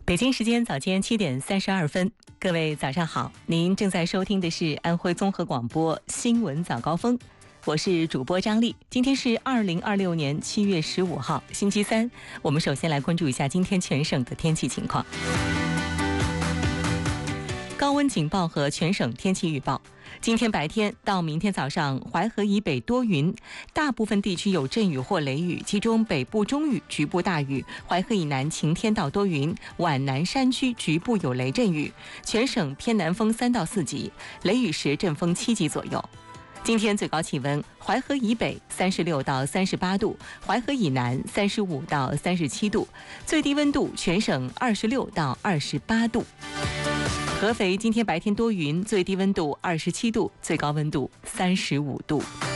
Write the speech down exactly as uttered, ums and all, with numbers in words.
北京时间早间七点三十二分，各位早上好，您正在收听的是安徽综合广播新闻早高峰，我是主播张丽。今天是二零二六年七月十五号，星期三。我们首先来关注一下今天全省的天气情况。高温警报和全省天气预报。今天白天到明天早上，淮河以北多云，大部分地区有阵雨或雷雨，其中北部中雨，局部大雨；淮河以南晴天到多云，皖南山区局部有雷阵雨。全省偏南风三到四级，雷雨时阵风七级左右。今天最高气温，淮河以北三十六到三十八度，淮河以南三十五到三十七度，最低温度全省二十六到二十八度。合肥今天白天多云，最低温度二十七度，最高温度三十五度。